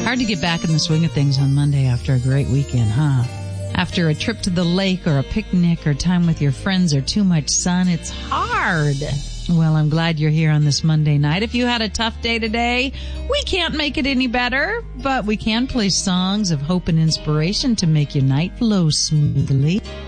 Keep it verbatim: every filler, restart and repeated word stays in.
Hard to get back in the swing of things on Monday after a great weekend, huh? After a trip to the lake or a picnic or time with your friends or too much sun, it's hard. Well, I'm glad you're here on this Monday night. If you had a tough day today, we can't make it any better, but we can play songs of hope and inspiration to make your night flow smoothly.